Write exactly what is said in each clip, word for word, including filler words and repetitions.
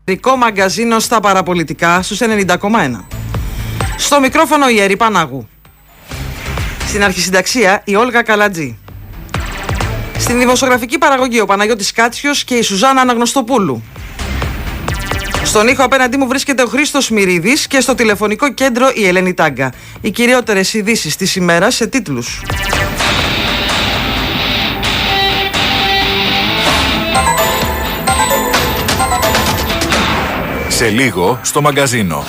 Ρικό μαγκαζίνο στα παραπολιτικά στους ενενήντα κόμμα ένα. Στο μικρόφωνο η Ερή Πανάγου. Στην αρχισυνταξία η Όλγα Καλατζή. Στην δημοσιογραφική παραγωγή ο Παναγιώτης Κάτσιος και η Σουζάννα Αναγνωστοπούλου. Στον ήχο απέναντί μου βρίσκεται ο Χρήστος Μυρίδης και στο τηλεφωνικό κέντρο η Ελένη Τάγκα. Οι κυριότερες ειδήσεις της ημέρας σε τίτλους. Σε λίγο στο μαγκαζίνο.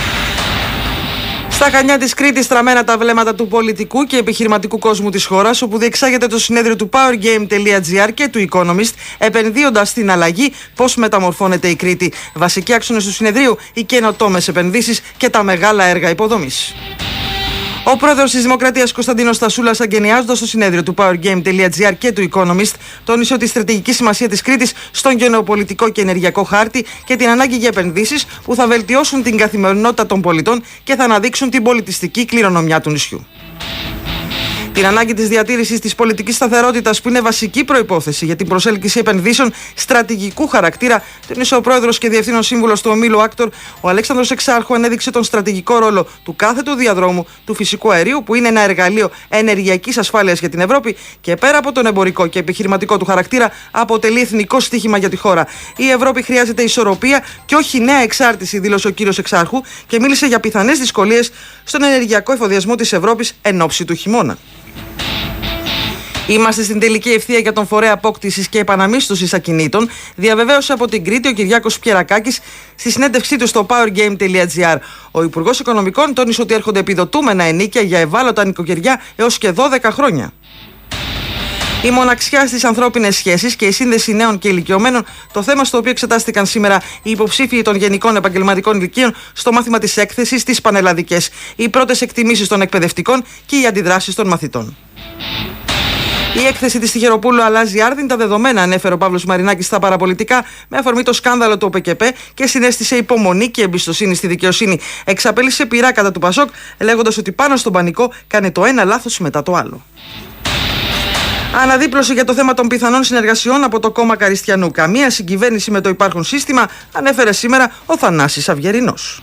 Στα Χανιά της Κρήτης τραμμένα τα βλέμματα του πολιτικού και επιχειρηματικού κόσμου της χώρας, όπου διεξάγεται το συνέδριο του powergame.gr και του Economist, επενδύοντας στην αλλαγή πώς μεταμορφώνεται η Κρήτη. Βασικοί άξονες του συνεδρίου, οι καινοτόμες επενδύσεις και τα μεγάλα έργα υποδομής. Ο πρόεδρος της Δημοκρατίας Κωνσταντίνος Στασούλας, αγενιάζοντας το συνέδριο του powergame.gr και του Economist, τόνισε ότι η στρατηγική σημασία της Κρήτης στον γεωπολιτικό και ενεργειακό χάρτη και την ανάγκη για επενδύσεις που θα βελτιώσουν την καθημερινότητα των πολιτών και θα αναδείξουν την πολιτιστική κληρονομιά του νησιού. Την ανάγκη της διατήρησης της πολιτικής σταθερότητας, που είναι βασική προϋπόθεση για την προσέλκυση επενδύσεων στρατηγικού χαρακτήρα, τόνισε ο πρόεδρος και διευθύνων σύμβουλος του ομίλου Άκτορ, ο Αλέξανδρος Εξάρχου, ανέδειξε τον στρατηγικό ρόλο του κάθετου διαδρόμου του φυσικού αερίου, που είναι ένα εργαλείο ενεργειακής ασφάλειας για την Ευρώπη και πέρα από τον εμπορικό και επιχειρηματικό του χαρακτήρα, αποτελεί εθνικό στίχημα για τη χώρα. Η Ευρώπη χρειάζεται ισορροπία και όχι νέα εξάρτηση, δήλωσε ο κύριος Εξάρχου και μίλησε για πιθανές δυσκολίες στον ενεργειακό εφοδιασμό της Ευρώπης εν ώψη του χειμώνα. Είμαστε στην τελική ευθεία για τον φορέα απόκτησης και επαναμίσθωσης ακινήτων, διαβεβαίωσε από την Κρήτη ο Κυριάκος Πιερακάκης στη συνέντευξή του στο powergame.gr. Ο Υπουργός Οικονομικών τόνισε ότι έρχονται επιδοτούμενα ενίκια για ευάλωτα νοικοκυριά έως και δώδεκα χρόνια. Η μοναξιά στις ανθρώπινες σχέσεις και η σύνδεση νέων και ηλικιωμένων, το θέμα στο οποίο εξετάστηκαν σήμερα οι υποψήφιοι των Γενικών Επαγγελματικών Ηλικίων στο μάθημα της έκθεσης στις πανελλαδικές, οι πρώτες εκτιμήσεις των εκπαιδευτικών και οι αντιδράσεις των μαθητών. Η έκθεση της Τυχεροπούλου αλλάζει άρδιν δεδομένα, ανέφερε ο Παύλος Μαρινάκης στα παραπολιτικά, με αφορμή το σκάνδαλο του ΟΠΕΚΕΠΕ και συνέστησε υπομονή και εμπιστοσύνη στη δικαιοσύνη. Εξαπέλυσε πειρά κατά του Πασόκ, λέγοντας ότι πάνω στον πανικό κάνει το ένα λάθος μετά το άλλο. Αναδίπλωση για το θέμα των πιθανών συνεργασιών από το κόμμα Καριστιανού. Καμία συγκυβέρνηση με το υπάρχον σύστημα, ανέφερε σήμερα ο Θανάσης Αυγερινός.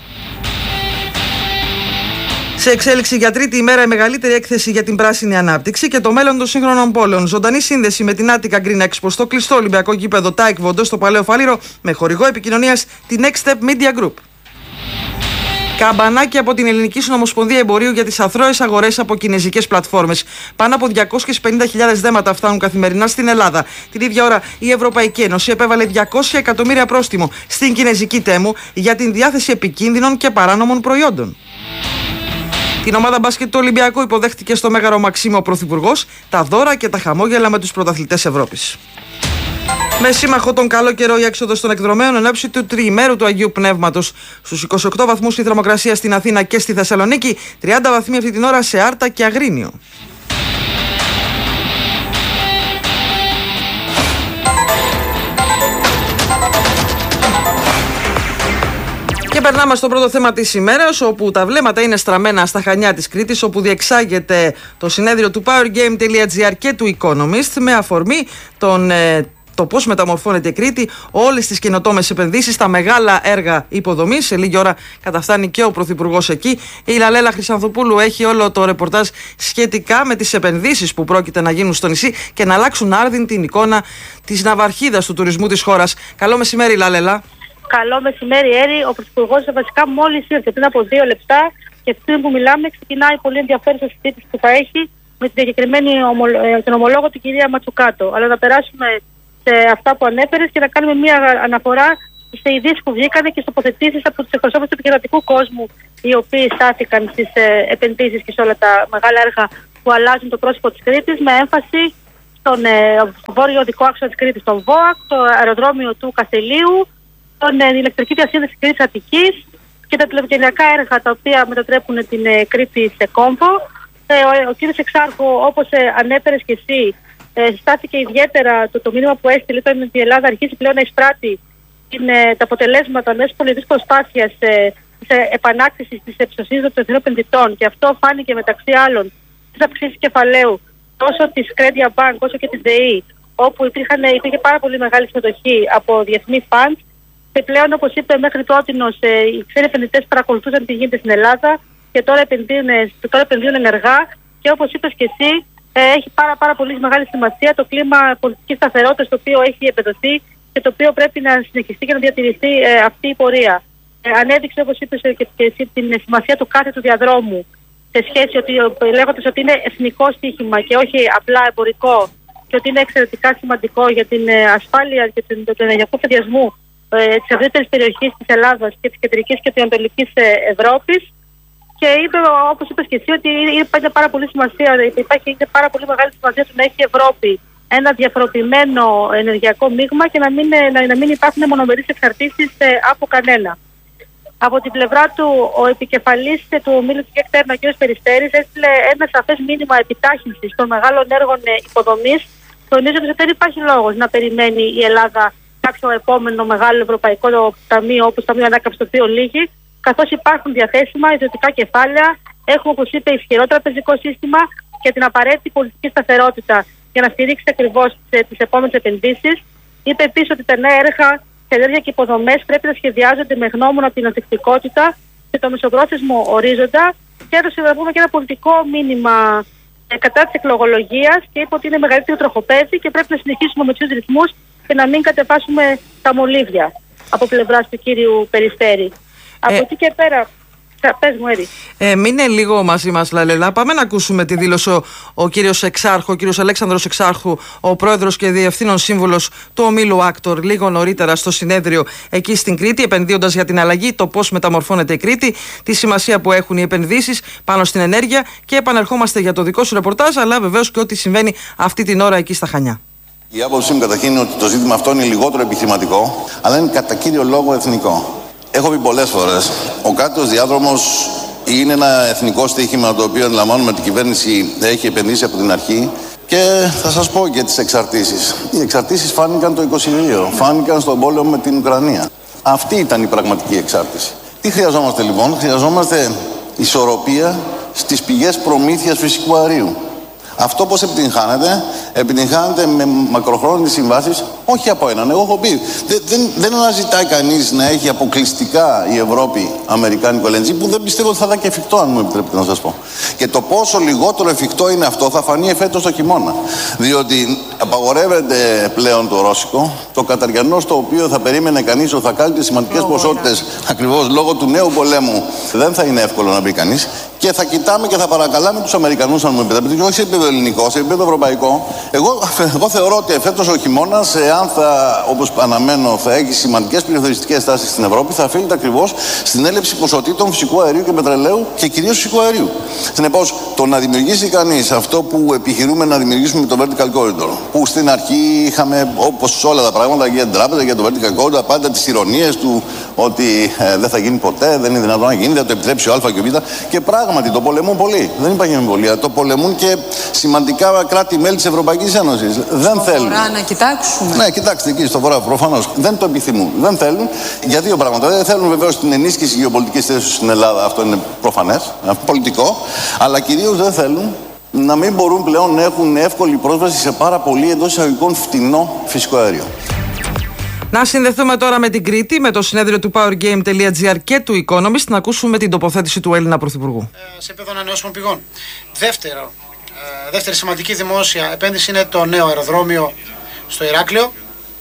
Σε εξέλιξη για τρίτη ημέρα η μεγαλύτερη έκθεση για την πράσινη ανάπτυξη και το μέλλον των σύγχρονων πόλεων. Ζωντανή σύνδεση με την Attica Green Expo στο κλειστό Ολυμπιακό γήπεδο Τάικ Βοντό στο Παλαιό Φάληρο, με χορηγό επικοινωνίας την Next Step Media Group. Καμπανάκι από την Ελληνική Συνομοσπονδία Εμπορίου για τις αθρώες αγορές από κινεζικές πλατφόρμες. Πάνω από διακόσιες πενήντα χιλιάδες δέματα φτάνουν καθημερινά στην Ελλάδα. Την ίδια ώρα η Ευρωπαϊκή Ένωση επέβαλε διακόσια εκατομμύρια πρόστιμο στην κινεζική Τέμου για την διάθεση επικίνδυνων και παράνομων προϊόντων. Την ομάδα μπάσκετ του Ολυμπιακού υποδέχτηκε στο Μέγαρο Μαξίμου ο Πρωθυπουργός, τα δώρα και τα χαμόγελα με τους πρωταθλητές Ευρώπης. Με σύμμαχο τον καλό καιρό η έξοδος των εκδρομέων εν ώψη του τριημέρου του Αγίου Πνεύματος. Στους είκοσι οκτώ βαθμούς η θερμοκρασία στην Αθήνα και στη Θεσσαλονίκη, τριάντα βαθμοί αυτή την ώρα σε Άρτα και Αγρίνιο. Και περνάμε στο πρώτο θέμα της ημέρας, όπου τα βλέμματα είναι στραμμένα στα Χανιά της Κρήτης, όπου διεξάγεται το συνέδριο του powergame.gr και του Economist με αφορμή τον, ε, το πώς μεταμορφώνεται η Κρήτη, όλες τις καινοτόμες επενδύσεις, τα μεγάλα έργα υποδομής. Σε λίγη ώρα καταφτάνει και ο Πρωθυπουργός εκεί. Η Λαλέλα Χρυσανθοπούλου έχει όλο το ρεπορτάζ σχετικά με τις επενδύσεις που πρόκειται να γίνουν στο νησί και να αλλάξουν άρδιν την εικόνα της ναυαρχίδας του τουρισμού της χώρας. Καλό μεσημέρι, Λαλέλα. Καλό μεσημέρι, Έρη. Ο Πρωθυπουργός βασικά μόλις ήρθε πριν από δύο λεπτά και αυτή που μιλάμε ξεκινάει πολύ ενδιαφέρουσα συζήτηση που θα έχει με την διακεκριμένη ομολο... τον ομολόγο του κυρία Ματσουκάτο. Αλλά να περάσουμε σε αυτά που ανέφερες και να κάνουμε μια αναφορά σε ειδήσεις που βγήκαν και σε τοποθετήσεις από τους εκπροσώπους του επιχειρηματικού κόσμου, οι οποίοι στάθηκαν στις επενδύσεις και σε όλα τα μεγάλα έργα που αλλάζουν το πρόσωπο της Κρήτης, με έμφαση στον ε, βόρειο οδικό άξονα της Κρήτης, τον ΒΟΑΚ, το αεροδρόμιο του Καστελίου, την ηλεκτρική διασύνδεση της Κρήτης Αττικής και τα τηλεπικοινωνιακά έργα τα οποία μετατρέπουν την ε, Κρήτη σε κόμβο. Ε, ο ο κ. Εξάρχου, όπως ε, ανέφερες και εσύ, ε, στάθηκε ιδιαίτερα το, το μήνυμα που έστειλε όταν η Ελλάδα αρχίσει πλέον να εισπράττει την, ε, τα αποτελέσματα μιας πολιτικής προσπάθειας ε, σε επανάκτηση της εμπιστοσύνης των εθνικών επενδυτών, και αυτό φάνηκε μεταξύ άλλων στις αυξήσεις κεφαλαίου τόσο της Credit Bank όσο και της ΔΕΗ, όπου υπήρχαν, υπήρχε πάρα πολύ μεγάλη συμμετοχή από διεθνή funds Και πλέον, όπως είπε μέχρι τότε, οι ξένοι επενδυτές παρακολουθούσαν τι γίνεται στην Ελλάδα και τώρα επενδύουν, τώρα επενδύουν ενεργά. Και όπως είπες και εσύ, έχει πάρα, πάρα πολύ μεγάλη σημασία το κλίμα πολιτικής σταθερότητας το οποίο έχει επεδοθεί και το οποίο πρέπει να συνεχιστεί και να διατηρηθεί ε, αυτή η πορεία. Ε, ανέδειξε, όπως είπες και, και εσύ, την σημασία του κάθε του διαδρόμου σε σχέση ότι, λέγοντας ότι είναι εθνικό στοίχημα και όχι απλά εμπορικό και ότι είναι εξαιρετικά σημαντικό για την ασφάλεια και τον, τον ενεργειακό σχεδιασμό ε, της ευρύτερης περιοχής της Ελλάδας και της κεντρικής και της ανατολικής ε, Ευρώπης. Και είπε, όπως είπες και εσύ, ότι υπάρχει πάρα πολύ σημασία, υπάρχει πάρα πολύ μεγάλη σημασία του να έχει η Ευρώπη ένα διαφοροποιημένο ενεργειακό μείγμα και να μην, να, να μην υπάρχουν μονομερείς εξαρτήσεις ε, από κανένα. Από την πλευρά του, ο επικεφαλής του ομίλου του ΚΕΚΤΕΡΝ, ο κ. Περιστέρης, έστειλε ένα σαφές μήνυμα επιτάχυνσης των μεγάλων έργων υποδομής, τονίζοντας ότι δεν υπάρχει λόγος να περιμένει η Ελλάδα κάποιο επόμενο μεγάλο ευρωπαϊκό ταμείο, όπως το Ταμείο Ανάκαμψης, το οποίο λύγει, καθώς υπάρχουν διαθέσιμα ιδιωτικά κεφάλαια, έχουμε, όπως είπε, ισχυρό τραπεζικό σύστημα και την απαραίτητη πολιτική σταθερότητα για να στηρίξει ακριβώς τις επόμενες επενδύσεις. Είπε επίσης ότι τα νέα έργα σε ενέργεια και υποδομές πρέπει να σχεδιάζονται με γνώμονα την ανθεκτικότητα και το μεσοπρόθεσμο ορίζοντα, και έδωσε να πούμε και ένα πολιτικό μήνυμα ε, κατά της εκλογολογίας και είπε ότι είναι μεγαλύτερο τροχοπέδι και πρέπει να συνεχίσουμε με τους ρυθμούς και να μην κατεβάσουμε τα μολύβια από πλευράς του κύριου Περιστέρη. Από εκεί και πέρα, πες μου, Έρη. Ε, μείνε λίγο μαζί μας, Λαλελά. Πάμε να ακούσουμε τη δήλωση ο, ο κύριος Εξάρχου, ο κύριος Αλέξανδρος Εξάρχου, ο πρόεδρος και διευθύνων σύμβουλος του ομίλου Άκτορ, λίγο νωρίτερα στο συνέδριο εκεί στην Κρήτη, επενδύοντας για την αλλαγή, το πώς μεταμορφώνεται η Κρήτη, τη σημασία που έχουν οι επενδύσεις πάνω στην ενέργεια, και επανερχόμαστε για το δικό σου ρεπορτάζ, αλλά βεβαίως και ό,τι συμβαίνει αυτή την ώρα εκεί στα Χανιά. Η άποψή μου καταρχήν είναι ότι το ζήτημα αυτό είναι λιγότερο επιχειρηματικό, αλλά είναι κατά κύριο λόγο εθνικό. Έχω πει πολλές φορές, ο κάτω διάδρομος είναι ένα εθνικό στοίχημα το οποίο αντιλαμβάνουμε ότι η κυβέρνηση έχει επενδύσει από την αρχή, και θα σας πω και τις εξαρτήσεις. Οι εξαρτήσεις φάνηκαν το είκοσι δύο, φάνηκαν στον πόλεμο με την Ουκρανία. Αυτή ήταν η πραγματική εξάρτηση. Τι χρειαζόμαστε λοιπόν? Χρειαζόμαστε ισορροπία στις πηγές προμήθειας φυσικού αερίου. Αυτό πώς επιτυγχάνεται? Επιτυγχάνεται με μακροχρόνιες συμβάσεις, όχι από έναν. Εγώ έχω πει, δεν, δεν, δεν αναζητάει κανείς να έχει αποκλειστικά η Ευρώπη αμερικάνικο ελ εν τζι, που δεν πιστεύω ότι θα ήταν και εφικτό, αν μου επιτρέπετε να σας πω. Και το πόσο λιγότερο εφικτό είναι αυτό θα φανεί εφέτος το χειμώνα. Διότι απαγορεύεται πλέον το ρώσικο, το καταριανό, στο οποίο θα περίμενε κανείς ότι θα κάλυπτε σημαντικές ποσότητες, ακριβώς λόγω του νέου πολέμου, δεν θα είναι εύκολο να μπει κανείς. Και θα κοιτάμε και θα παρακαλάμε τους Αμερικανούς, αν μου επιτρέπετε, όχι σε επίπεδο ελληνικό, σε επίπεδο ευρωπαϊκό. Εγώ, εγώ θεωρώ ότι εφέτος ο χειμώνας, εάν θα, όπως αναμένω, θα έχει σημαντικές πληθωριστικές τάσεις στην Ευρώπη, θα οφείλεται ακριβώς στην έλλειψη ποσοτήτων φυσικού αερίου και πετρελαίου, και κυρίως φυσικού αερίου. Συνεπώς, το να δημιουργήσει κανείς αυτό που επιχειρούμε να δημιουργήσουμε με το Vertical Corridor, που στην αρχή είχαμε, όπως όλα τα πράγματα για την τράπεζα, για το Vertical Corridor, πάντα τις ηρωνίες του ότι ε, δεν θα γίνει ποτέ, δεν είναι δυνατόν να γίνει, δεν θα το επιτρέψει ο Α και ο Β. Και πράγματι το πολεμούν πολύ. Δεν υπάρχει αμφιβολία. Το πολεμούν και σημαντικά κράτη-μέλη της Ευρωπαϊκής Ένωσης. Δεν στο θέλουν. Βορρά να κοιτάξουμε. Ναι, κοιτάξτε εκεί στο Βορρά, προφανώς. Δεν το επιθυμούν. Δεν θέλουν για δύο πράγματα. Δεν θέλουν βεβαίως την ενίσχυση γεωπολιτικής θέσης στην Ελλάδα. Αυτό είναι προφανές. Πολιτικό. Αλλά κυρίως δεν θέλουν να μην μπορούν πλέον να έχουν εύκολη πρόσβαση σε πάρα πολύ, εντός εισαγωγικών, φτηνό φυσικό αέριο. Να συνδεθούμε τώρα με την Κρήτη, με το συνέδριο του powergame τελεία gr και του Economist, να ακούσουμε την τοποθέτηση του Έλληνα Πρωθυπουργού. Ε, σε επίπεδο ανανεώσιμων πηγών. Δεύτερο, ε, δεύτερη σημαντική δημόσια επένδυση είναι το νέο αεροδρόμιο στο Ηράκλειο.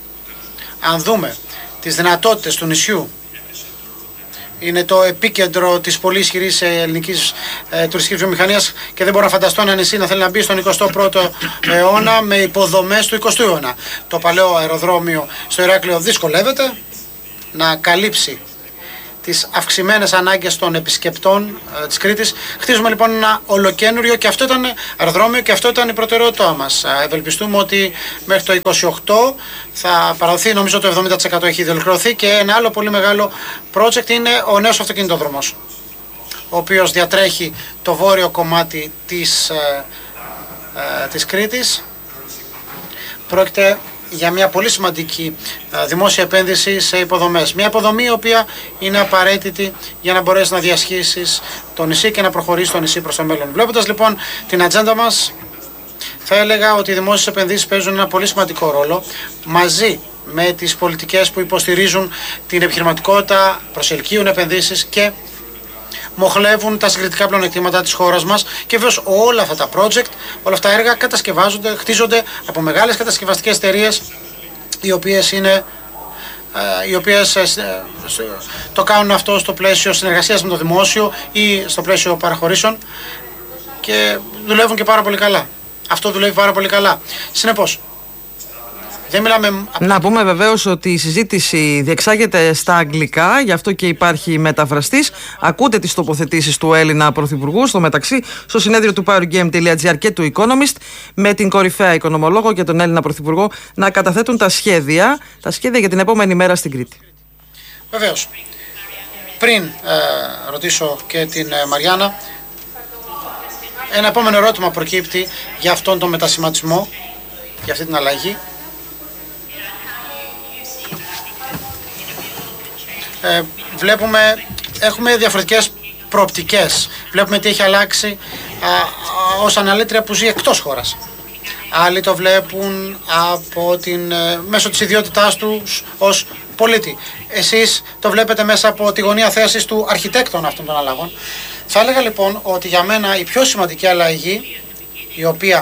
Αν δούμε τις δυνατότητες του νησιού, είναι το επίκεντρο της πολύ ισχυρής ελληνικής ε, τουριστικής βιομηχανίας, και δεν μπορώ να φανταστώ ένα νησί να θέλει να μπει στον εικοστό πρώτο αιώνα με υποδομές του εικοστού αιώνα. Το παλαιό αεροδρόμιο στο Ηράκλειο δυσκολεύεται να καλύψει τις αυξημένες ανάγκες των επισκεπτών ε, της Κρήτης. Χτίζουμε λοιπόν ένα ολοκένουριο, και αυτό ήταν αεροδρόμιο και αυτό ήταν η προτεραιότητά μας. Ε, ευελπιστούμε ότι μέχρι το είκοσι οκτώ θα παραδοθεί, νομίζω το εβδομήντα τοις εκατό έχει διολοκληρωθεί, και ένα άλλο πολύ μεγάλο project είναι ο νέος αυτοκινητόδρομος, ο οποίος διατρέχει το βόρειο κομμάτι της, ε, ε, της Κρήτης. Πρόκειται για μια πολύ σημαντική α, δημόσια επένδυση σε υποδομές. Μια υποδομή η οποία είναι απαραίτητη για να μπορέσει να διασχίσεις το νησί και να προχωρήσει το νησί προς το μέλλον. Βλέποντας λοιπόν την ατζέντα μας, θα έλεγα ότι οι δημόσιες επενδύσεις παίζουν ένα πολύ σημαντικό ρόλο, μαζί με τις πολιτικές που υποστηρίζουν την επιχειρηματικότητα, προσελκύουν επενδύσεις και μοχλεύουν τα συγκριτικά πλεονεκτήματα της χώρας μας. Και βέβαια όλα αυτά τα project, όλα αυτά τα έργα κατασκευάζονται, χτίζονται από μεγάλες κατασκευαστικές εταιρείες, οι οποίες είναι οι οποίες το κάνουν αυτό στο πλαίσιο συνεργασίας με το δημόσιο ή στο πλαίσιο παραχωρήσεων και δουλεύουν και πάρα πολύ καλά. Αυτό δουλεύει πάρα πολύ καλά. Συνεπώς, δεν μιλάμε... Να πούμε βεβαίως ότι η συζήτηση διεξάγεται στα αγγλικά, γι' αυτό και υπάρχει μεταφραστής. Ακούτε τις τοποθετήσεις του Έλληνα Πρωθυπουργού στο μεταξύ στο συνέδριο του powergame.gr και του Economist, με την κορυφαία οικονομολόγο και τον Έλληνα Πρωθυπουργό να καταθέτουν τα σχέδια, τα σχέδια για την επόμενη μέρα στην Κρήτη. Βεβαίως. Πριν ε, ρωτήσω και την ε, Μαριάννα, ένα επόμενο ερώτημα προκύπτει για αυτόν τον μετασχηματισμό, για αυτή την αλλαγή. Ε, βλέπουμε, έχουμε διαφορετικές προοπτικές. Βλέπουμε τι έχει αλλάξει α, α, ως αναλύτρια που ζει εκτός χώρας. Άλλοι το βλέπουν από την, ε, μέσω της ιδιότητάς του ως πολίτη. Εσείς το βλέπετε μέσα από τη γωνία θέσης του αρχιτέκτονα αυτών των αλλαγών. Θα έλεγα λοιπόν ότι για μένα η πιο σημαντική αλλαγή, η οποία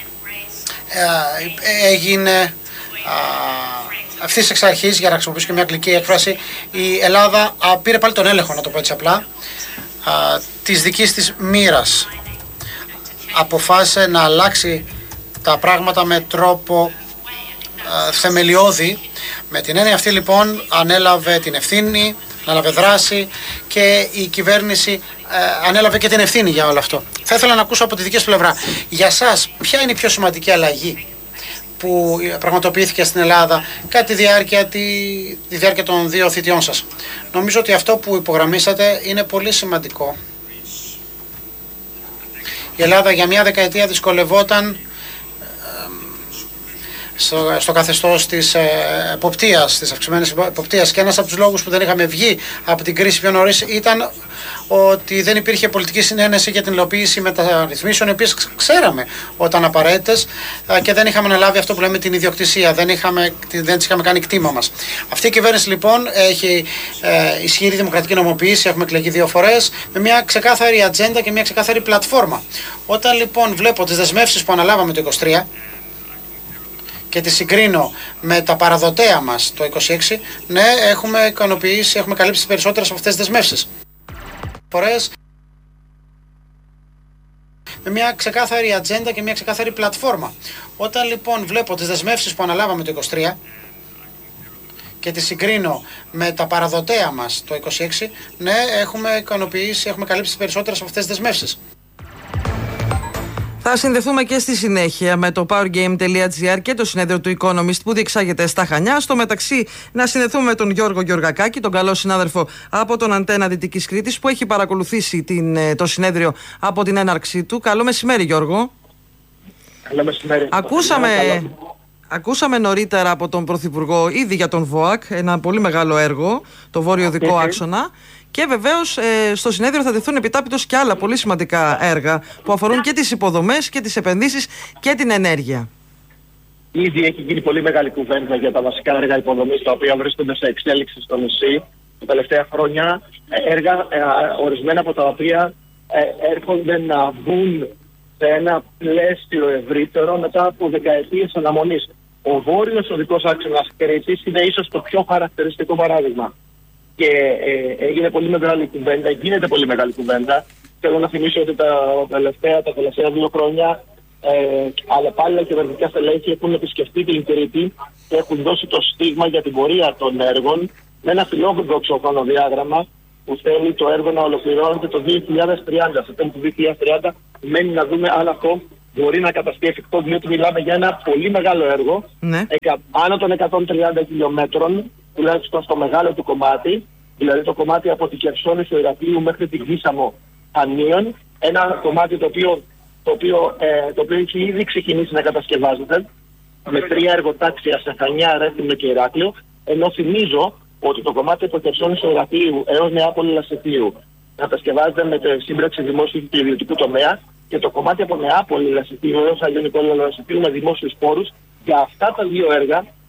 ε, έγινε ε, ευθύς εξ αρχής, για να χρησιμοποιήσω και μια αγγλική έκφραση, η Ελλάδα α, πήρε πάλι τον έλεγχο, να το πω έτσι απλά, α, της δικής της μοίρας. Αποφάσισε να αλλάξει τα πράγματα με τρόπο α, θεμελιώδη. Με την έννοια αυτή λοιπόν ανέλαβε την ευθύνη, ανέλαβε δράση και η κυβέρνηση ε, ανέλαβε και την ευθύνη για όλο αυτό. Θα ήθελα να ακούσω από τη δική σας πλευρά, για σας ποια είναι η πιο σημαντική αλλαγή που πραγματοποιήθηκε στην Ελλάδα κατά τη διάρκεια, τη, τη διάρκεια των δύο θητιών σας? Νομίζω ότι αυτό που υπογραμμίσατε είναι πολύ σημαντικό. Η Ελλάδα για μια δεκαετία δυσκολευόταν στο, στο καθεστώς της ε, εποπτείας, της αυξημένης εποπτείας, και ένας από τους λόγους που δεν είχαμε βγει από την κρίση πιο νωρίς ήταν ότι δεν υπήρχε πολιτική συνένεση για την υλοποίηση μεταρρυθμίσεων, οι οποίες ξέραμε όταν απαραίτητες, ε, και δεν είχαμε αναλάβει αυτό που λέμε την ιδιοκτησία, δεν, είχαμε, δεν τις είχαμε κάνει κτήμα μας. Αυτή η κυβέρνηση λοιπόν έχει ε, ισχυρή δημοκρατική νομοποίηση, έχουμε εκλεγεί δύο φορές, με μια ξεκάθαρη ατζέντα και μια ξεκάθαρη πλατφόρμα. Όταν λοιπόν βλέπω τις δεσμεύσεις που αναλάβαμε το είκοσι τρία και τη συγκρίνω με τα παραδοτέα μας το είκοσι έξι, ναι, έχουμε ικανοποιήσει, έχουμε καλύψει τις περισσότερες από αυτές τις δεσμεύσεις. Φορές με μια ξεκάθαρη ατζέντα και μια ξεκάθαρη πλατφόρμα. Όταν λοιπόν βλέπω τις δεσμεύσεις που αναλάβαμε το είκοσι τρία και τη συγκρίνω με τα παραδοτέα μας το είκοσι έξι, ναι, έχουμε ικανοποιήσει, έχουμε καλύψει τις περισσότερες από αυτές τις δεσμεύσεις. Θα συνδεθούμε και στη συνέχεια με το powergame.gr και το συνέδριο του Economist που διεξάγεται στα Χανιά. Στο μεταξύ, να συνδεθούμε με τον Γιώργο Γεωργακάκη, τον καλό συνάδελφο από τον Αντένα Δυτικής Κρήτης, που έχει παρακολουθήσει την, το συνέδριο από την έναρξή του. Καλό μεσημέρι, Γιώργο. Καλό μεσημέρι. Ακούσαμε, ακούσαμε νωρίτερα από τον Πρωθυπουργό ήδη για τον ΒΟΑΚ, ένα πολύ μεγάλο έργο, το Βόρειο Οδικό Άξονα. Και βεβαίως ε, στο συνέδριο θα τεθούν επιτάπητος και άλλα πολύ σημαντικά έργα που αφορούν και τις υποδομές και τις επενδύσεις και την ενέργεια. Ήδη έχει γίνει πολύ μεγάλη κουβέντα για τα βασικά έργα υποδομής, τα οποία βρίσκονται σε εξέλιξη στο νησί τα τελευταία χρόνια. Έργα ε, ορισμένα από τα οποία ε, έρχονται να μπουν σε ένα πλαίσιο ευρύτερο μετά από δεκαετίες αναμονής. Ο Βόρειος Οδικός Άξονας Κρήτης είναι ίσως το πιο χαρακτηριστικό παράδειγμα. Και ε, έγινε πολύ μεγάλη κουβέντα, γίνεται πολύ μεγάλη κουβέντα. Θέλω να θυμίσω ότι τα τελευταία, τα τελευταία δύο χρόνια ε, αλλά πάλι τα κυβερνητικά στελέχη έχουν επισκεφτεί την Κρήτη και έχουν δώσει το στίγμα για την πορεία των έργων με ένα φιλόδοξο χρονοδιάγραμμα που θέλει το έργο να ολοκληρώνεται το δύο χιλιάδες τριάντα. Στο τέλος του δύο χιλιάδες τριάντα μένει να δούμε αν αυτό μπορεί να καταστεί εφικτό, διότι μιλάμε για ένα πολύ μεγάλο έργο, ναι. εκα, άνω των εκατόν τριάντα χιλιόμετρων, τουλάχιστον στο μεγάλο του κομμάτι, δηλαδή το κομμάτι από την Κερσόνησο του Ηρακλείου μέχρι την Κίσαμο Χανίων, ένα κομμάτι το οποίο, το, οποίο, ε, το οποίο έχει ήδη ξεκινήσει να κατασκευάζεται, με τρία εργοτάξια σε Χανιά, Ρέθυμνο και Ηράκλειο, ενώ θυμίζω ότι το κομμάτι από Κερσόνησο του Ηρακλείου έως Νεάπολη Λασιτίου κατασκευάζεται με σύμπραξη δημόσιου και ιδιωτικού τομέα, και το κομμάτι από Νεάπολη Λασιτίου έως Αγίου Νικόλαου Λασιτίου με δημόσιους πόρους. Για αυτά τα δύο έργα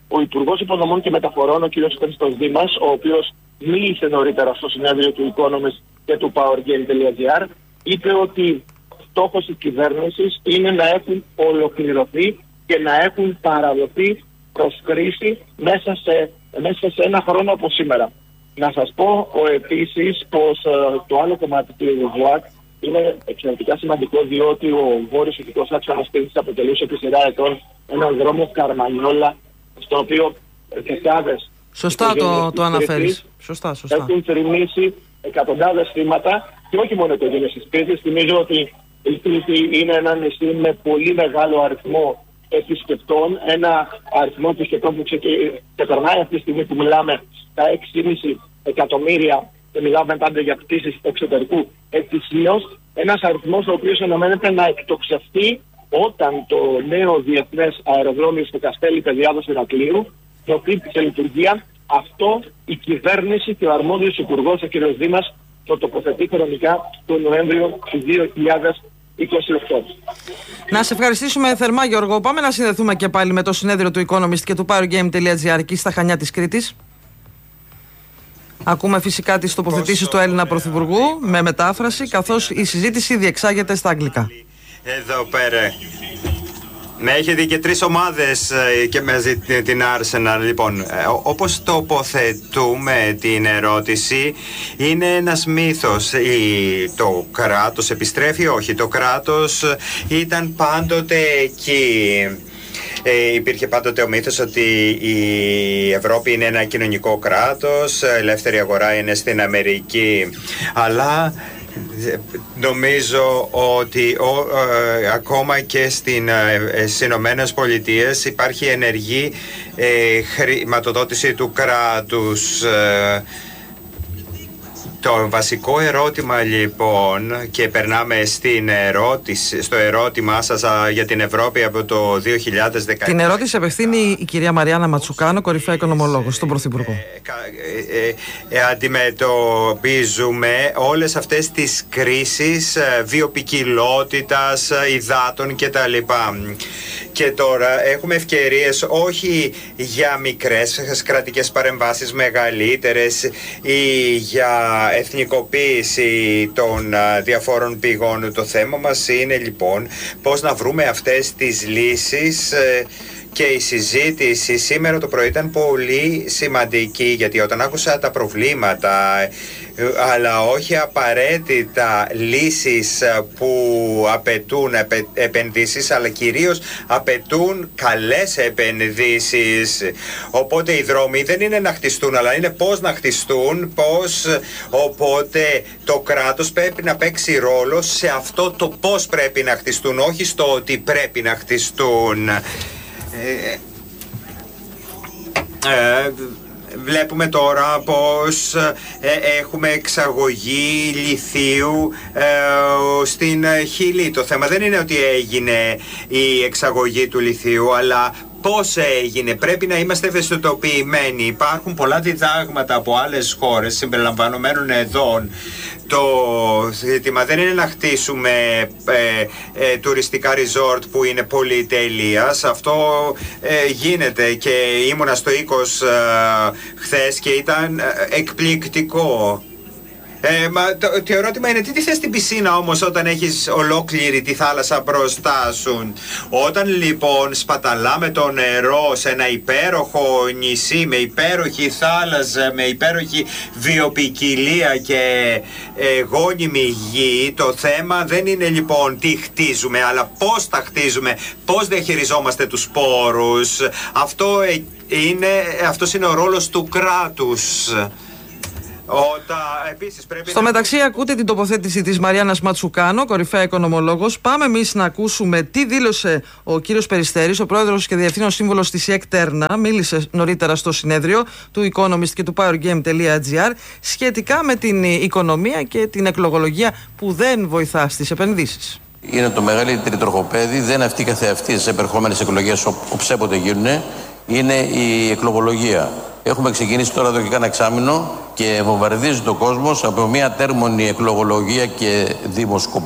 ο Υπουργός Υποδομών και Μεταφορών, ο κ. Χρήστος Δήμας, ο οποίος μίλησε νωρίτερα στο συνέδριο του Economist και του powergame.gr, είπε ότι στόχος της κυβέρνησης είναι να έχουν ολοκληρωθεί και να έχουν παραδοθεί προς χρήση μέσα σε, μέσα σε ένα χρόνο από σήμερα. Να σας πω επίσης πως ε, το άλλο κομμάτι του ΒΟΑΚ είναι εξαιρετικά σημαντικό, διότι ο βόρειος οδικός άξονας Κρήτης αποτελούσε επί σειρά ετών έναν δρόμο Καρμανιόλα, στο οποίο δεκάδες Σωστά το, το αναφέρεις. Σωστά, σωστά. Έχουν θρηνήσει εκατοντάδες θύματα και όχι μόνο το οικογένειες της Κρήτης. Θυμίζω ότι η Κρήτη είναι ένα νησί με πολύ μεγάλο αριθμό επισκεπτών, ένα αριθμό επισκεπτών που ξεπερνάει αυτή τη στιγμή που μιλάμε τα έξι κόμμα πέντε εκατομμύρια και μιλάμε πάντα για πτήσεις εξωτερικού ετησίως, ένας αριθμός ο οποίος αναμένεται να εκτοξευτεί όταν το νέο διεθνές αεροδρόμιο στο Καστέλι Παιδιάδος Ηρακλείου προκύπτει σε λειτουργία. Αυτό η κυβέρνηση και ο αρμόδιος υπουργός, ο κ. Δήμας, το τοποθετεί χρονικά τον Νοέμβριο του δύο χιλιάδες είκοσι οκτώ. Να σε ευχαριστήσουμε θερμά, Γιώργο. Πάμε να συνδεθούμε και πάλι με το συνέδριο του Economist και του powergame.gr εκεί στα Χανιά της Κρήτης. Ακούμε φυσικά τις τοποθετήσεις του Έλληνα Πρωθυπουργού με μετάφραση, καθώς η συζήτηση διεξάγεται στα αγγλικά. Εδώ πέρα. Με έχετε και τρεις ομάδες και μαζί την Arsenal. Λοιπόν, όπως τοποθετούμε την ερώτηση, είναι ένας μύθος. Το κράτος επιστρέφει, όχι. Το κράτος ήταν πάντοτε εκεί. Ε, υπήρχε πάντοτε ο μύθος ότι η Ευρώπη είναι ένα κοινωνικό κράτος, ελεύθερη αγορά είναι στην Αμερική, αλλά νομίζω ότι ο, ε, ακόμα και στην, ε, στις Ηνωμένες Πολιτείες υπάρχει ενεργή ε, χρηματοδότηση του κράτους. Ε, Το βασικό ερώτημα λοιπόν, και περνάμε στην ερώτηση, στο ερώτημά σας για την Ευρώπη από το δύο χιλιάδες δεκαεπτά. Την ερώτηση απευθύνει η κυρία Μαριάννα Ματσουκάνο, κορυφαία οικονομολόγος, στον Πρωθυπουργό. Ε, ε, ε, αντιμετωπίζουμε όλες αυτές τις κρίσεις βιοποικιλότητας, υδάτων κτλ. Και τώρα έχουμε ευκαιρίες όχι για μικρές κρατικές παρεμβάσεις, μεγαλύτερες ή για εθνικοποίηση των διαφόρων πηγών. Το θέμα μας είναι λοιπόν πώς να βρούμε αυτές τις λύσεις, και η συζήτηση σήμερα το πρωί ήταν πολύ σημαντική, γιατί όταν άκουσα τα προβλήματα αλλά όχι απαραίτητα λύσεις που απαιτούν επενδύσεις, αλλά κυρίως απαιτούν καλές επενδύσεις. Οπότε οι δρόμοι δεν είναι να χτιστούν, αλλά είναι πώς να χτιστούν, πώς, οπότε το κράτος πρέπει να παίξει ρόλο σε αυτό το πώς πρέπει να χτιστούν, όχι στο ότι πρέπει να χτιστούν. Ε, ε, Βλέπουμε τώρα πως ε, έχουμε εξαγωγή λιθίου ε, στην Χιλή. Το θέμα δεν είναι ότι έγινε η εξαγωγή του λιθίου, αλλά πώς έγινε. Πρέπει να είμαστε ευαισθητοποιημένοι. Υπάρχουν πολλά διδάγματα από άλλες χώρες συμπεριλαμβανομένων εδώ. Το ζήτημα δεν είναι να χτίσουμε ε, ε, τουριστικά resort που είναι πολυτελείας. Αυτό ε, γίνεται, και ήμουνα στο Οίκος ε, χθες και ήταν ε, εκπληκτικό. Ε, μα, το, το ερώτημα είναι τι τι θες στην πισίνα όμως όταν έχεις ολόκληρη τη θάλασσα μπροστά σου. Όταν λοιπόν σπαταλάμε το νερό σε ένα υπέροχο νησί με υπέροχη θάλασσα, με υπέροχη βιοποικιλία και ε, γόνιμη γη, το θέμα δεν είναι λοιπόν τι χτίζουμε, αλλά πώς τα χτίζουμε, πώς διαχειριζόμαστε τους πόρους. Αυτό ε, είναι, αυτός είναι ο ρόλος του κράτους. Όταν, επίσης, πρέπει Στο να... μεταξύ ακούτε την τοποθέτηση της Μαριάννας Ματσουκάνο, κορυφαία οικονομολόγος. Πάμε εμείς να ακούσουμε τι δήλωσε ο κύριος Περιστέρης, ο πρόεδρος και διευθύνων σύμβουλος της ΕΚΤΕΡΝΑ. Μίλησε νωρίτερα στο συνέδριο του Economist και του powergame.gr σχετικά με την οικονομία και την εκλογολογία που δεν βοηθά στις επενδύσεις. Είναι το μεγαλύτερο τροχοπέδι, δεν αυτή καθεαυτή στις επερχόμενες εκλογές όποτε γίνουν, είναι η εκλογολογία. Έχουμε ξεκινήσει τώρα εδώ και κάνα εξάμηνο και βομβαρδίζει το κόσμος από μια τέρμονη εκλογολογία και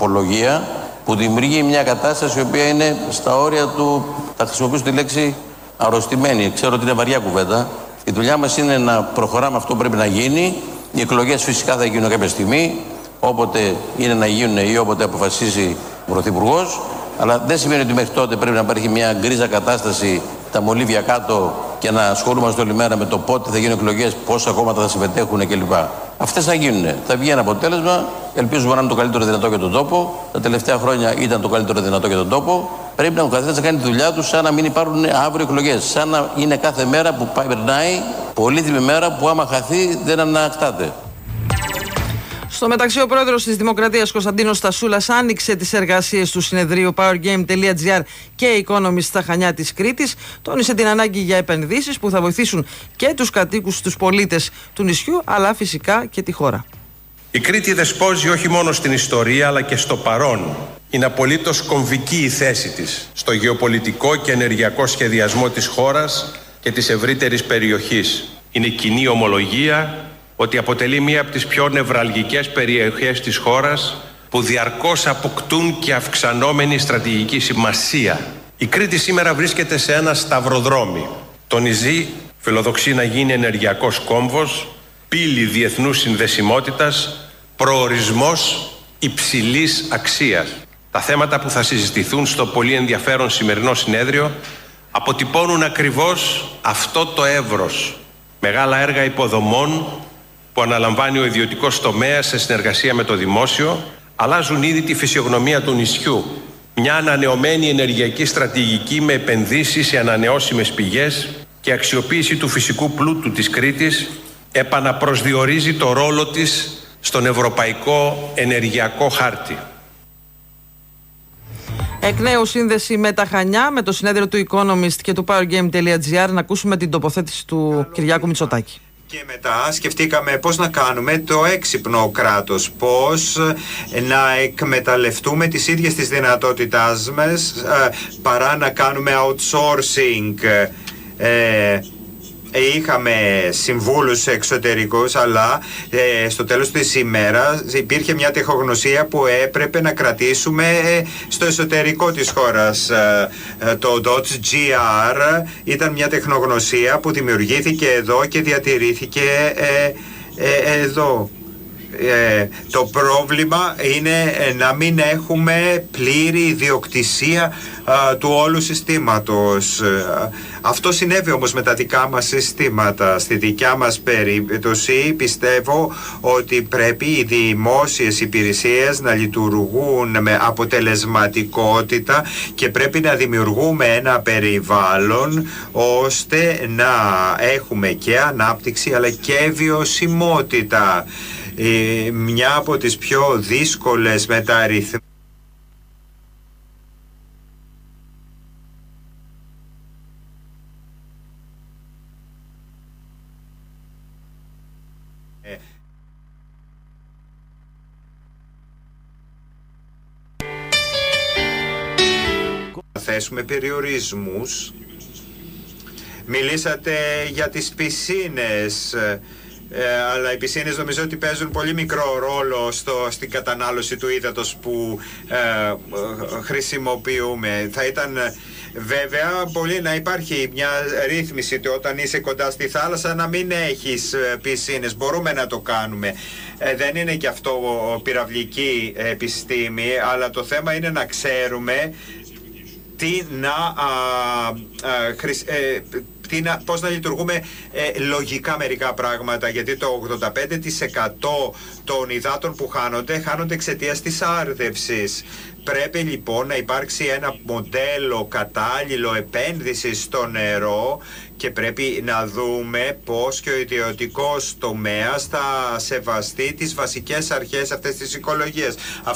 δημοσκοπολογία που δημιουργεί μια κατάσταση η οποία είναι στα όρια του, θα χρησιμοποιήσω τη λέξη, αρρωστημένοι. Ξέρω ότι είναι βαριά κουβέντα. Η δουλειά μας είναι να προχωράμε αυτό που πρέπει να γίνει. Οι εκλογές φυσικά θα γίνουν κάποια στιγμή, όποτε είναι να γίνουν ή όποτε αποφασίσει ο Πρωθυπουργός. Αλλά δεν σημαίνει ότι μέχρι τότε πρέπει να υπάρχει μια γκρίζα κατάσταση, τα μολύβια κάτω και να ασχολούμαστε όλη μέρα με το πότε θα γίνουν εκλογές, πόσα κόμματα θα συμμετέχουν κλπ. Αυτές θα γίνουν. Θα βγει ένα αποτέλεσμα. Ελπίζουμε να είναι το καλύτερο δυνατό για τον τόπο. Τα τελευταία χρόνια ήταν το καλύτερο δυνατό για τον τόπο. Πρέπει να ο καθένας να κάνει τη δουλειά του σαν να μην υπάρχουν αύριο εκλογές. Σαν να είναι κάθε μέρα που πάει, περνάει, πολύτιμη μέρα που άμα χαθεί δεν ανακτάται. Στο μεταξύ, ο πρόεδρος της Δημοκρατίας Κωνσταντίνος Στασούλας άνοιξε τις εργασίες του συνεδρίου powergame.gr και Economist στα Χανιά της Κρήτης. Τόνισε την ανάγκη για επενδύσεις που θα βοηθήσουν και τους κατοίκους, τους πολίτες του νησιού, αλλά φυσικά και τη χώρα. Η Κρήτη δεσπόζει όχι μόνο στην ιστορία αλλά και στο παρόν. Είναι απολύτως κομβική η θέση της στο γεωπολιτικό και ενεργειακό σχεδιασμό της χώρας και της ευρύτερης περιοχής. Είναι κοινή ομολογία ότι αποτελεί μία από τις πιο νευραλγικές περιοχές της χώρας που διαρκώς αποκτούν και αυξανόμενη στρατηγική σημασία. Η Κρήτη σήμερα βρίσκεται σε ένα σταυροδρόμι. Το νησί φιλοδοξεί να γίνει ενεργειακός κόμβος, πύλη διεθνούς συνδεσιμότητας, προορισμός υψηλής αξίας. Τα θέματα που θα συζητηθούν στο πολύ ενδιαφέρον σημερινό συνέδριο αποτυπώνουν ακριβώς αυτό το εύρος. Μεγάλα έργα υποδομών που αναλαμβάνει ο ιδιωτικός τομέας σε συνεργασία με το δημόσιο, αλλάζουν ήδη τη φυσιογνωμία του νησιού. Μια ανανεωμένη ενεργειακή στρατηγική με επενδύσεις σε ανανεώσιμες πηγές και αξιοποίηση του φυσικού πλούτου της Κρήτης επαναπροσδιορίζει το ρόλο της στον ευρωπαϊκό ενεργειακό χάρτη. Εκ νέου σύνδεση με τα Χανιά, με το συνέδριο του Economist και του powergame.gr, να ακούσουμε την τοποθέτηση του Κυριάκου Μητσοτάκη. Και μετά σκεφτήκαμε πώς να κάνουμε το έξυπνο κράτος, πώς να εκμεταλλευτούμε τις ίδιες τις δυνατότητάς μας παρά να κάνουμε outsourcing. Ε, Είχαμε συμβούλους εξωτερικούς, αλλά ε, στο τέλος της ημέρας υπήρχε μια τεχνογνωσία που έπρεπε να κρατήσουμε ε, στο εσωτερικό της χώρας. Ε, ε, το .gr ήταν μια τεχνογνωσία που δημιουργήθηκε εδώ και διατηρήθηκε ε, ε, εδώ. Ε, το πρόβλημα είναι να μην έχουμε πλήρη ιδιοκτησία α, του όλου συστήματος. Αυτό συνέβη όμως με τα δικά μας συστήματα. Στη δικιά μας περίπτωση πιστεύω ότι πρέπει οι δημόσιες υπηρεσίες να λειτουργούν με αποτελεσματικότητα και πρέπει να δημιουργούμε ένα περιβάλλον ώστε να έχουμε και ανάπτυξη αλλά και βιωσιμότητα. Ε, μια από τις πιο δύσκολες μεταρρυθμίσεις θα θέσουμε περιορισμούς. Μιλήσατε για τις πισίνες. Ε, αλλά οι πισίνες νομίζω ότι παίζουν πολύ μικρό ρόλο στο, στην κατανάλωση του ύδατος που ε, ε, χρησιμοποιούμε. Θα ήταν βέβαια πολύ να υπάρχει μια ρύθμιση ότι όταν είσαι κοντά στη θάλασσα να μην έχεις πισίνες. Μπορούμε να το κάνουμε. Ε, δεν είναι και αυτό πυραυλική επιστήμη, αλλά το θέμα είναι να ξέρουμε τι να α, α, χρησ, ε, τι να, πώς να λειτουργούμε ε, λογικά μερικά πράγματα, γιατί το ογδόντα πέντε τοις εκατό των υδάτων που χάνονται χάνονται εξαιτίας της άρδευσης. Πρέπει λοιπόν να υπάρξει ένα μοντέλο κατάλληλο επένδυσης στο νερό και πρέπει να δούμε πώς και ο ιδιωτικός τομέας θα σεβαστεί τις βασικές αρχές αυτές της οικολογίας.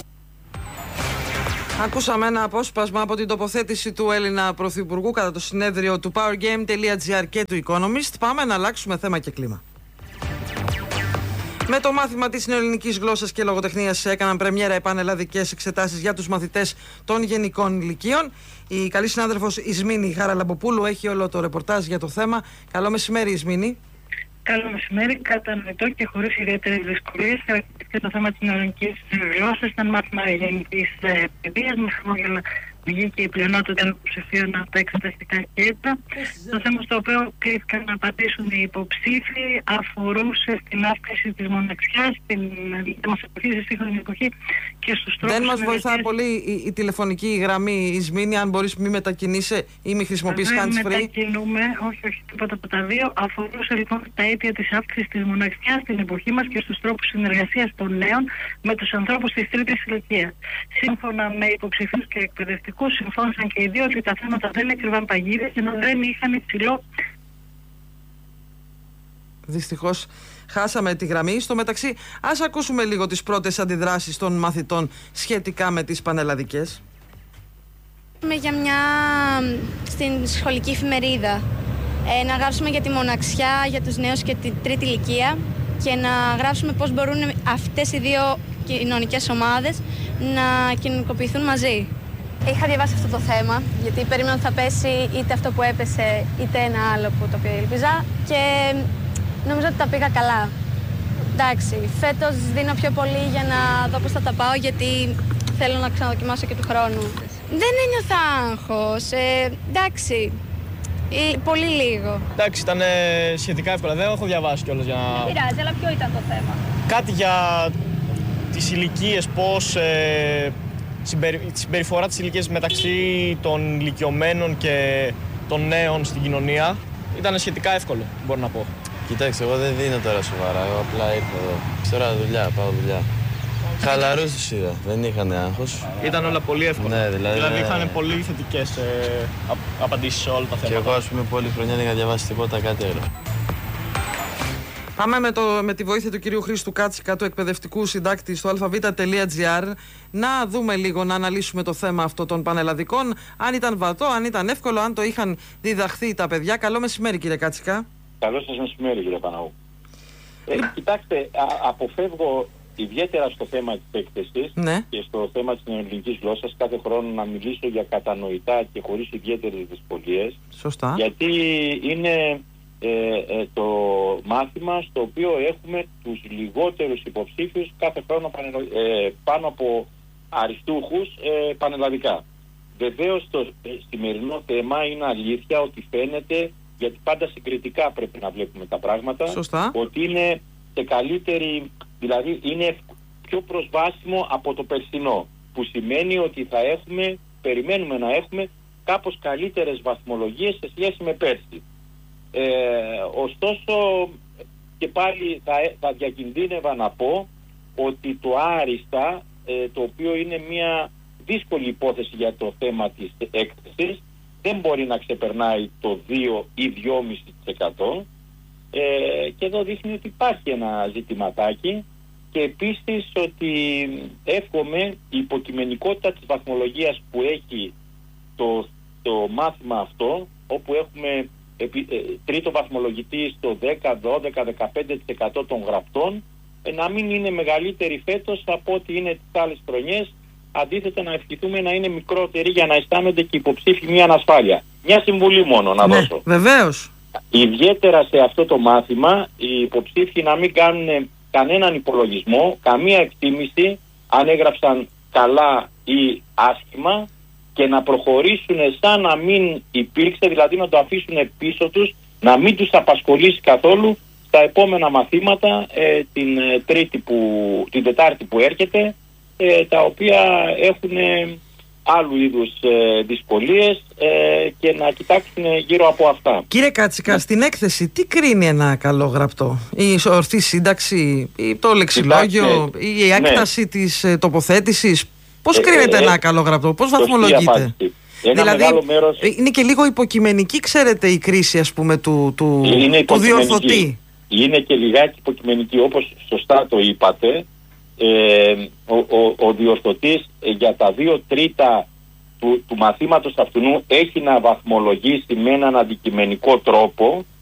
Ακούσαμε ένα απόσπασμα από την τοποθέτηση του Έλληνα Πρωθυπουργού κατά το συνέδριο του powergame.gr και του Economist. Πάμε να αλλάξουμε θέμα και κλίμα. Με το μάθημα της νεοελληνικής γλώσσας και λογοτεχνίας έκαναν πρεμιέρα επανελλαδικές εξετάσεις για τους μαθητές των γενικών ηλικίων. Η καλή συνάδελφος Ισμήνη Χαραλαμποπούλου έχει όλο το ρεπορτάζ για το θέμα. Καλό μεσημέρι, Ισμήνη. Καλό μεσημέρι, κατανοητό και χωρίς ιδιαίτερες δυσκολίες. Χαρακτηριστικά το θέμα της νεοελληνικής γλώσσας ήταν μάθημα γενικής παιδείας με χαμόγελα βγήκε η πλειονότητα των υποψηφίων από τα εξεταστικά κέντρα. Το θέμα στο οποίο κλήθηκαν να απαντήσουν οι υποψήφοι αφορούσε στην αύξηση της μοναξιάς, στην δημοσιογραφία στη σύγχρονη εποχή και στους τρόπους. Δεν μας βοηθά πολύ η, η τηλεφωνική γραμμή, Ισμήνη, αν μπορείς μη μετακινείσαι ή μη χρησιμοποιείς hands free. Δεν μετακινούμε, όχι, όχι, τίποτα από τα δύο. Αφορούσε λοιπόν τα αίτια της αύξησης της μοναξιάς στην εποχή μας και στους τρόπους συνεργασίας των νέων με τους ανθρώπους της τρίτης ηλικίας. Σύμφωνα με υποψηφίους και εκπαιδευτικούς, συμφώνησαν και οι δύο ότι τα θέματα δεν έκρυβαν παγίδες, ενώ δεν είχαν υψηλό. Δυστυχώς χάσαμε τη γραμμή. Στο μεταξύ, ας ακούσουμε λίγο τις πρώτες αντιδράσεις των μαθητών σχετικά με τις πανελλαδικές. Είμαι για μια στην σχολική εφημερίδα. Ε, να γράψουμε για τη μοναξιά, για τους νέους και την τρίτη ηλικία και να γράψουμε πώς μπορούν αυτές οι δύο κοινωνικές ομάδες να κοινωνικοποιηθούν μαζί. Είχα διαβάσει αυτό το θέμα, γιατί περίμενα ότι θα πέσει είτε αυτό που έπεσε, είτε ένα άλλο που το οποίο ήλπιζα και νομίζω ότι τα πήγα καλά. Εντάξει, φέτος δίνω πιο πολύ για να δω πώς θα τα πάω, γιατί θέλω να ξαναδοκιμάσω και του χρόνου. Δεν ένιωθα άγχος, ε, εντάξει, ε, πολύ λίγο. Εντάξει, ήταν σχετικά εύκολα, δεν έχω διαβάσει κιόλας για να... Δεν πειράζει, αλλά ποιο ήταν το θέμα? Κάτι για τις ηλικίες, πώς... Ε, τη συμπεριφορά της ηλικίας μεταξύ των ηλικιωμένων και των νέων στην κοινωνία. Ήταν σχετικά εύκολο, μπορώ να πω. Κοιτάξτε, εγώ δεν δίνω τώρα σοβαρά, εγώ απλά ήρθα εδώ. Ξέρω δουλειά, πάω δουλειά. Χαλαρούς τους είδα, δεν είχαν άγχος. Ήταν όλα πολύ εύκολα. Ναι, δηλαδή, δηλαδή ναι. είχαν πολύ θετικές ε, απαντήσεις σε όλα τα θέματα. Και εγώ, ας πούμε, πολλή χρονιά δεν είχα διαβάσει τίποτα, κάτι άλλο. Πάμε με, το, με τη βοήθεια του κυρίου Χρήστου Κάτσικα, του εκπαιδευτικού συντάκτη στο αλφαβήτα.gr, να δούμε λίγο, να αναλύσουμε το θέμα αυτό των πανελλαδικών. Αν ήταν βατό, αν ήταν εύκολο, αν το είχαν διδαχθεί τα παιδιά. Καλό μεσημέρι, κύριε Κάτσικα. Καλό σας μεσημέρι, κύριε Παναγού. Ε, κοιτάξτε, α, αποφεύγω ιδιαίτερα στο θέμα της έκθεσης ναι. και στο θέμα της ελληνικής γλώσσας κάθε χρόνο να μιλήσω για κατανοητά και χωρίς ιδιαίτερες δυσκολίες. Σωστά. Γιατί είναι... Ε, ε, το μάθημα στο οποίο έχουμε τους λιγότερους υποψήφιους κάθε χρόνο πανελο, ε, πάνω από αριστούχους ε, πανελλαδικά. Βεβαίως το ε, σημερινό θέμα είναι αλήθεια ότι φαίνεται, γιατί πάντα συγκριτικά πρέπει να βλέπουμε τα πράγματα. Σωστά. Ότι είναι σε καλύτερη, δηλαδή είναι πιο προσβάσιμο από το περσινό, που σημαίνει ότι θα έχουμε, περιμένουμε να έχουμε κάπως καλύτερες βαθμολογίες σε σχέση με πέρσι. Ε, ωστόσο και πάλι θα, θα διακινδύνευα να πω ότι το άριστα, ε, το οποίο είναι μια δύσκολη υπόθεση για το θέμα της έκθεσης, δεν μπορεί να ξεπερνάει το δύο ή δυόμισι τοις εκατό ε, και εδώ δείχνει ότι υπάρχει ένα ζητηματάκι και επίσης ότι εύχομαι η υποκειμενικότητα της βαθμολογίας που έχει το, το μάθημα αυτό, όπου έχουμε Επί, ε, τρίτο βαθμολογητή στο δέκα, δώδεκα, δεκαπέντε τοις εκατό των γραπτών ε, να μην είναι μεγαλύτερη φέτος από ό,τι είναι τις άλλες χρονιές. Αντίθετα, να ευχηθούμε να είναι μικρότερη για να αισθάνονται και οι υποψήφοι μια ανασφάλεια. Μια συμβουλή μόνο να ναι, δώσω. Βεβαίως. Ιδιαίτερα σε αυτό το μάθημα οι υποψήφοι να μην κάνουν κανέναν υπολογισμό, καμία εκτίμηση αν έγραψαν καλά ή άσχημα, και να προχωρήσουν σαν να μην υπήρξε, δηλαδή να το αφήσουν πίσω τους, να μην τους απασχολήσει καθόλου στα επόμενα μαθήματα ε, την, ε, τρίτη που, την Τετάρτη που έρχεται, ε, τα οποία έχουν ε, άλλου είδους ε, δυσκολίες ε, και να κοιτάξουν γύρω από αυτά. Κύριε Κάτσικα, στην έκθεση τι κρίνει ένα καλό γραπτό? Η ορθή σύνταξη, ή το λεξιλόγιο, ή η έκταση ναι. της ε, τοποθέτησης? Πώς κρίνεται ε, ε, ένα καλό γραπτό, πώς βαθμολογείται? Δηλαδή, μέρος... είναι και λίγο υποκειμενική, ξέρετε, η κρίση, ας πούμε, του, του, του διορθωτή. Είναι και λιγάκι υποκειμενική, όπως σωστά το είπατε. Ε, ο, ο, ο διορθωτής για τα δύο τρίτα του, του μαθήματος αυτού έχει να βαθμολογήσει με έναν αντικειμενικό τρόπο